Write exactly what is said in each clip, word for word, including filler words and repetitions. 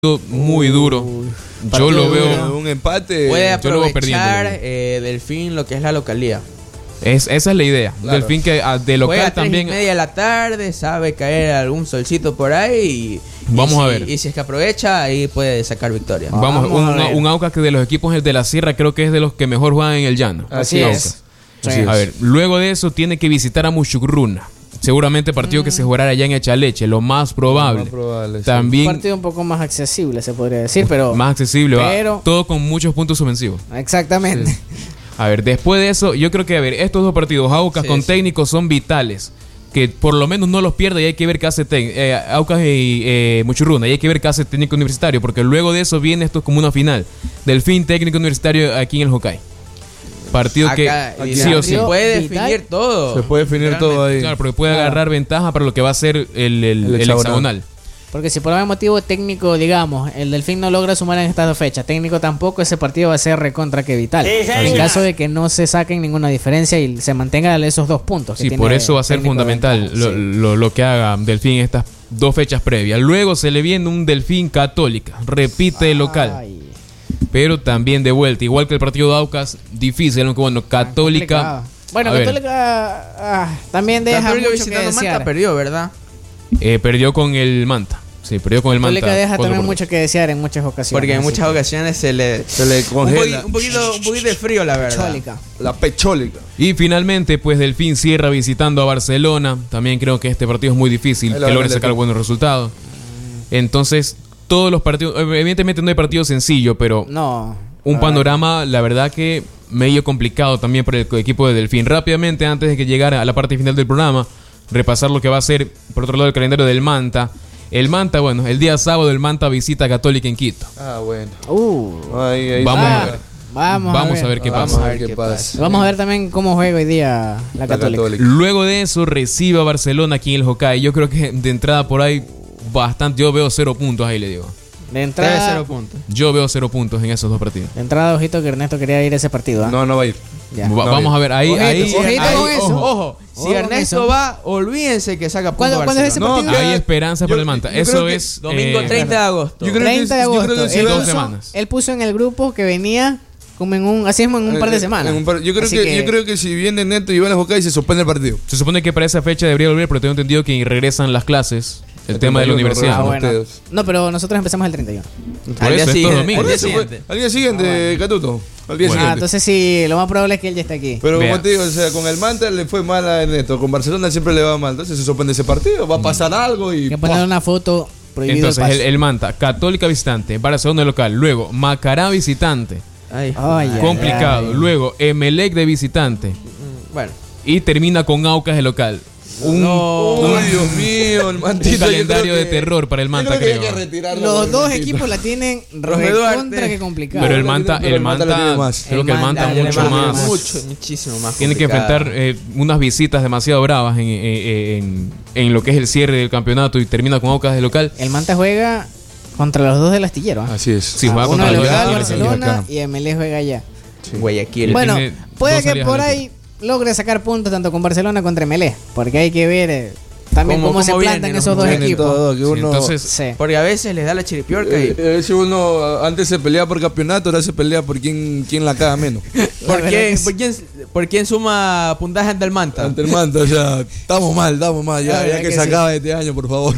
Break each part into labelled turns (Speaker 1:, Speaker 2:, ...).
Speaker 1: muy duro. Yo lo veo
Speaker 2: un empate.
Speaker 3: Puede
Speaker 1: yo lo veo
Speaker 3: aprovechar
Speaker 1: perdiendo.
Speaker 3: eh, Delfín lo que es la localía.
Speaker 1: Es, esa es la idea.
Speaker 2: Claro.
Speaker 1: Delfín que ah, de local
Speaker 3: Juega a tres
Speaker 1: también.
Speaker 3: y media de la tarde, sabe caer algún solcito por ahí y,
Speaker 1: Vamos
Speaker 3: y
Speaker 1: a
Speaker 3: si,
Speaker 1: ver.
Speaker 3: Y si es que aprovecha, ahí puede sacar victoria.
Speaker 1: Vamos,
Speaker 4: Vamos a
Speaker 1: un,
Speaker 4: ver.
Speaker 1: un Aucas que de los equipos de la Sierra creo que es de los que mejor juegan en el llano.
Speaker 2: Así
Speaker 4: Así
Speaker 2: es.
Speaker 4: es.
Speaker 2: Así
Speaker 4: Sí.
Speaker 2: es.
Speaker 1: A ver, luego de eso tiene que visitar a Muchugruna. Seguramente partido
Speaker 4: Mm.
Speaker 1: que se jugará allá en Echaleche, lo más probable.
Speaker 2: Lo más probable, sí.
Speaker 1: También
Speaker 4: Un partido un poco más accesible, se podría decir, pero...
Speaker 1: más accesible, va.
Speaker 4: pero-
Speaker 1: Todo con muchos puntos ofensivos.
Speaker 4: Exactamente.
Speaker 1: A ver, después de eso, yo creo que, a ver, estos dos partidos, Aucas
Speaker 3: Sí,
Speaker 1: con
Speaker 3: sí.
Speaker 1: técnicos son vitales. Que por lo menos no los pierde y hay que ver qué hace tec- eh, Aucas y eh, Muchurruna. Y hay que ver qué hace técnico universitario. Porque luego de eso viene esto como una final. Delfín técnico universitario aquí en el Hokkaido. Partido
Speaker 3: Acá,
Speaker 1: que
Speaker 3: y
Speaker 1: sí o sí.
Speaker 3: se puede
Speaker 4: Vital.
Speaker 3: definir todo.
Speaker 2: Se puede definir todo ahí.
Speaker 1: Claro, porque puede
Speaker 4: Claro.
Speaker 1: agarrar ventaja para lo que va a ser el, el,
Speaker 2: El
Speaker 1: el
Speaker 2: hexagonal.
Speaker 1: hexagonal.
Speaker 4: Porque si por algún motivo técnico, digamos, el Delfín no logra sumar en estas dos fechas, técnico tampoco, ese partido va a ser recontra que vital. en caso de que no se saquen ninguna diferencia y se mantengan esos dos puntos. que
Speaker 1: Sí,
Speaker 4: tiene
Speaker 1: por eso va a ser
Speaker 4: técnico de
Speaker 1: fundamental
Speaker 4: ventaja.
Speaker 1: lo,
Speaker 4: Sí.
Speaker 1: lo, lo que haga Delfín en estas dos fechas previas. Luego se le viene un Delfín Católica. Repite el local.
Speaker 4: Ay,
Speaker 1: Pero también de vuelta, igual que el partido de Aucas, difícil, aunque bueno, Católica.
Speaker 4: complicado. Bueno,
Speaker 1: a ver,
Speaker 4: Católica ah, también deja
Speaker 3: Católica
Speaker 4: mucho que
Speaker 3: visitando Manta
Speaker 4: desear.
Speaker 3: perdió, ¿verdad?
Speaker 1: eh, perdió con el Manta. Sí, perdió con el Manta.
Speaker 4: Católica deja
Speaker 1: cuatro
Speaker 4: también
Speaker 1: por
Speaker 4: mucho que desear en muchas ocasiones.
Speaker 3: Porque en
Speaker 4: así
Speaker 3: muchas
Speaker 4: que-
Speaker 3: ocasiones se le,
Speaker 2: Se le
Speaker 3: un,
Speaker 2: congela
Speaker 3: poqui- un poquito, un poquito de frío, la verdad.
Speaker 4: Chólica.
Speaker 2: la pechólica.
Speaker 1: dos. Y finalmente, pues Delfín cierra visitando a Barcelona. También creo que este partido es muy difícil,
Speaker 2: Ahí lo
Speaker 1: que
Speaker 2: gana
Speaker 1: logre
Speaker 2: el
Speaker 1: sacar
Speaker 2: Delfín.
Speaker 1: buenos resultados. Entonces, todos los partidos, evidentemente no hay partido sencillo, pero
Speaker 4: No.
Speaker 1: un
Speaker 4: la
Speaker 1: panorama, la verdad que medio complicado también para el equipo de Delfín. Rápidamente, antes de que llegara a la parte final del programa, repasar lo que va a ser, por otro lado, el calendario del Manta. El Manta, bueno, el día sábado el Manta visita a Católica en Quito.
Speaker 2: Ah, bueno.
Speaker 4: verdad. Uh.
Speaker 2: Ahí, ahí
Speaker 1: Vamos
Speaker 2: está.
Speaker 1: a ver.
Speaker 4: Vamos,
Speaker 1: Vamos
Speaker 4: a ver.
Speaker 1: a ver qué
Speaker 2: Vamos
Speaker 1: pasa.
Speaker 2: a ver qué pasa.
Speaker 4: Vamos a ver también cómo juega hoy día la
Speaker 2: La
Speaker 4: Católica.
Speaker 2: Católica.
Speaker 1: Luego de eso recibe a Barcelona aquí en el Hokkaido. Yo creo que de entrada por ahí bastante, yo veo cero puntos ahí, le digo.
Speaker 4: De
Speaker 3: Debe
Speaker 4: entrada,
Speaker 3: cero puntos.
Speaker 1: Yo veo cero puntos en esos dos partidos.
Speaker 4: de entrada, ojito que Ernesto quería ir a ese partido. ¿ah?
Speaker 2: No, no va a ir.
Speaker 4: Ya.
Speaker 1: Va-
Speaker 2: No,
Speaker 1: vamos a ver, ahí,
Speaker 4: Ojito,
Speaker 1: ahí,
Speaker 4: ojito
Speaker 1: ahí-
Speaker 4: con eso.
Speaker 3: Ojo, ojo.
Speaker 4: Ojo
Speaker 3: Si
Speaker 4: con
Speaker 3: Ernesto
Speaker 4: eso.
Speaker 3: va, olvídense que saca puntos
Speaker 4: ¿Cuándo- cuándo es ese
Speaker 3: Barcelona.
Speaker 2: No,
Speaker 4: partido?
Speaker 1: hay esperanza para el Manta.
Speaker 2: yo creo
Speaker 1: Eso
Speaker 2: que
Speaker 1: es
Speaker 3: Domingo
Speaker 1: eh,
Speaker 3: treinta de agosto.
Speaker 2: yo creo que
Speaker 4: treinta de
Speaker 2: yo creo
Speaker 4: agosto.
Speaker 2: que sí
Speaker 4: él,
Speaker 2: va-
Speaker 1: dos
Speaker 4: puso,
Speaker 1: semanas.
Speaker 4: él puso en el grupo que venía como en un, así mismo en un par de
Speaker 2: Eh,
Speaker 4: semanas.
Speaker 2: en un par- yo, creo
Speaker 4: Así
Speaker 2: que, yo creo que si viene Neto y va a la Hokkaido se suspende el partido.
Speaker 1: Se supone que para esa fecha debería volver, pero tengo entendido que regresan las clases. El
Speaker 2: El
Speaker 1: tema de la
Speaker 2: treinta y uno,
Speaker 1: universidad.
Speaker 4: Ah,
Speaker 2: con
Speaker 4: bueno.
Speaker 2: ustedes.
Speaker 4: No, pero nosotros empezamos el treinta y uno.
Speaker 1: Por
Speaker 3: Al día
Speaker 1: eso, esto es
Speaker 3: siguiente,
Speaker 1: domingo.
Speaker 3: al
Speaker 2: Por
Speaker 3: día
Speaker 2: eso,
Speaker 3: siguiente.
Speaker 2: pues, al día siguiente, Catuto. Al día
Speaker 4: Ah,
Speaker 2: siguiente.
Speaker 4: entonces sí, lo más probable es que él ya esté aquí.
Speaker 2: Pero
Speaker 1: Vea.
Speaker 2: como te digo, o sea, con el Manta le fue mal a Neto, con Barcelona siempre le va mal. Entonces se suspende ese partido, va a pasar algo y.
Speaker 4: Hay que poner
Speaker 2: ¡pah!
Speaker 4: una foto prohibido
Speaker 1: Entonces,
Speaker 4: el
Speaker 1: el,
Speaker 4: paso.
Speaker 1: el Manta, Católica visitante, Barcelona local. Luego, Macará visitante.
Speaker 3: Ay,
Speaker 4: Ay, ay,
Speaker 1: Complicado.
Speaker 4: ay.
Speaker 1: Luego, Emelec de visitante.
Speaker 3: bueno.
Speaker 1: Y termina con Aucas de local. Un,
Speaker 3: No.
Speaker 1: un-
Speaker 2: Uy, Dios mío, el
Speaker 1: un
Speaker 2: Mantito. yo
Speaker 1: calendario
Speaker 2: creo
Speaker 1: de
Speaker 2: que-
Speaker 1: terror para el
Speaker 2: yo
Speaker 1: Manta,
Speaker 2: creo que hay
Speaker 1: creo.
Speaker 2: que retirarlo
Speaker 4: Los
Speaker 2: por
Speaker 4: dos
Speaker 2: Mantito.
Speaker 4: equipos la tienen
Speaker 3: Duarte.
Speaker 4: recontra que complicado.
Speaker 1: Pero el
Speaker 2: Pero
Speaker 1: Manta,
Speaker 2: el
Speaker 1: el
Speaker 2: Manta la tiene
Speaker 1: Manta,
Speaker 2: más.
Speaker 1: creo
Speaker 4: El
Speaker 1: que el Manta
Speaker 4: Manta
Speaker 1: mucho
Speaker 4: le va
Speaker 1: más.
Speaker 3: Mucho, muchísimo más.
Speaker 1: Tiene que
Speaker 3: complicada.
Speaker 1: enfrentar eh, unas visitas demasiado bravas en, en- en- en lo que es el cierre del campeonato y termina con Aucas de local.
Speaker 4: El Manta juega contra los dos del astillero. ¿ah?
Speaker 2: Así es.
Speaker 1: Sí,
Speaker 4: Ah,
Speaker 1: juega
Speaker 4: uno
Speaker 1: contra
Speaker 4: de
Speaker 1: los
Speaker 4: local,
Speaker 1: dos.
Speaker 4: Barcelona,
Speaker 2: acá.
Speaker 4: y M L juega allá.
Speaker 3: Guayaquil.
Speaker 4: Bueno,
Speaker 1: tiene
Speaker 4: puede
Speaker 1: dos
Speaker 4: que
Speaker 1: salidas
Speaker 4: por
Speaker 1: al
Speaker 4: ahí logre sacar puntos tanto con Barcelona contra M L, porque hay que ver eh, también
Speaker 3: ¿Cómo-
Speaker 4: cómo, se
Speaker 3: cómo
Speaker 4: plantan
Speaker 3: vienen,
Speaker 4: esos
Speaker 3: cómo
Speaker 4: dos
Speaker 2: Viene
Speaker 4: equipos.
Speaker 2: todo, que
Speaker 1: Sí,
Speaker 2: uno,
Speaker 1: entonces,
Speaker 4: Sí.
Speaker 3: Porque a veces les da la chiripiorca y.
Speaker 2: eh, eh, si uno antes se pelea por campeonato, ahora se pelea por quién, quién la caga menos.
Speaker 3: ¿Por
Speaker 4: verdad
Speaker 3: quién,
Speaker 4: que sí.
Speaker 3: por, quién, ¿Por quién suma puntaje ante el Manta?
Speaker 2: Ante el Manta, o sea, estamos mal, estamos mal.
Speaker 4: La
Speaker 2: Ya,
Speaker 4: verdad
Speaker 2: ya que,
Speaker 4: que
Speaker 2: se
Speaker 4: sí.
Speaker 2: acaba este año, por favor.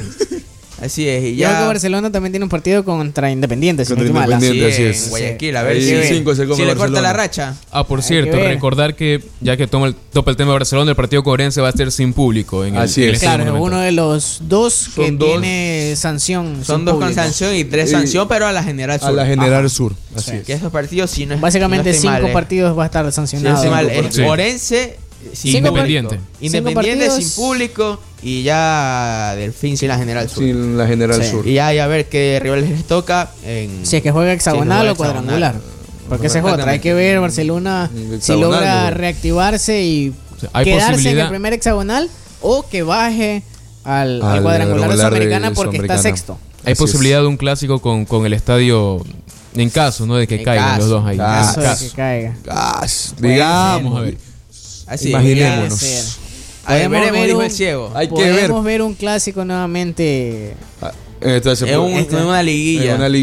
Speaker 3: Así es. Y
Speaker 4: Yo creo que
Speaker 3: ya.
Speaker 4: Barcelona también tiene un partido contra Independiente, si no
Speaker 2: Contra
Speaker 4: estoy mal. ¿ah?
Speaker 2: Independiente.
Speaker 3: Sí,
Speaker 2: así es.
Speaker 3: en Guayaquil, a ver
Speaker 2: Ahí
Speaker 3: si,
Speaker 2: cinco se come
Speaker 3: si le corta
Speaker 2: Barcelona.
Speaker 3: la racha.
Speaker 1: Ah, por
Speaker 4: Hay
Speaker 1: cierto,
Speaker 4: que ver.
Speaker 1: recordar que ya que toma el, topa el tema de Barcelona, el partido corense va a ser sin público. En el,
Speaker 2: Así
Speaker 1: en el
Speaker 2: es.
Speaker 1: Estadio
Speaker 4: Claro,
Speaker 1: Monumental.
Speaker 4: uno de los dos que
Speaker 2: Son dos.
Speaker 4: tiene sanción.
Speaker 3: Son
Speaker 4: sin
Speaker 3: dos con
Speaker 4: público.
Speaker 3: sanción y tres
Speaker 2: Y-
Speaker 3: sanción, pero a la General Sur.
Speaker 2: A la General
Speaker 4: Ajá.
Speaker 2: Sur. Así
Speaker 4: Sí.
Speaker 2: es.
Speaker 3: Que esos partidos, si no es
Speaker 4: Básicamente
Speaker 3: si no estoy
Speaker 4: cinco
Speaker 3: mal, eh.
Speaker 4: partidos va a estar
Speaker 3: Si no
Speaker 4: sancionado.
Speaker 3: estoy mal,
Speaker 2: Cinco
Speaker 3: es
Speaker 1: Sí.
Speaker 3: Orense sin
Speaker 4: Cinco
Speaker 1: Independiente.
Speaker 3: público. Independiente
Speaker 4: partidos.
Speaker 3: sin público y ya Delfín sin la General Sur.
Speaker 2: Sin la General
Speaker 4: Sí.
Speaker 2: Sur.
Speaker 3: Y ya y a ver qué rivales les toca en
Speaker 4: Si es que juega hexagonal
Speaker 3: Sí,
Speaker 4: o
Speaker 3: juega
Speaker 4: cuadrangular.
Speaker 3: hexagonal.
Speaker 4: Porque esa es otra. Hay que ver Barcelona si
Speaker 2: Hexagonal,
Speaker 4: logra
Speaker 2: ¿no?
Speaker 4: reactivarse y
Speaker 1: sea, hay
Speaker 4: quedarse en
Speaker 1: posibilidad-
Speaker 4: el primer hexagonal o que baje al, al
Speaker 2: Al
Speaker 4: cuadrangular de
Speaker 2: cuadrangular de
Speaker 4: Sudamericana porque
Speaker 2: Sudamericana.
Speaker 4: está sexto.
Speaker 1: Hay
Speaker 2: Así
Speaker 1: posibilidad de un clásico con, con el estadio en caso, ¿no? De que
Speaker 3: En
Speaker 1: caigan
Speaker 3: caso,
Speaker 1: los dos ahí.
Speaker 2: caso.
Speaker 4: Eso
Speaker 1: En
Speaker 4: de
Speaker 1: caso.
Speaker 4: que caiga.
Speaker 2: Gas,
Speaker 4: Puede
Speaker 2: digamos.
Speaker 1: Vamos a ver.
Speaker 3: así.
Speaker 2: Imaginémonos.
Speaker 4: Puede ser.
Speaker 3: A ver,
Speaker 4: Podemos
Speaker 3: veremos,
Speaker 4: ver
Speaker 3: dijo
Speaker 4: un-
Speaker 3: el ciego.
Speaker 2: Hay que
Speaker 4: Podemos
Speaker 2: ver.
Speaker 4: ver un clásico nuevamente
Speaker 2: Ah, Entonces,
Speaker 3: Es, un-
Speaker 2: pues,
Speaker 3: es una liguilla.
Speaker 2: en una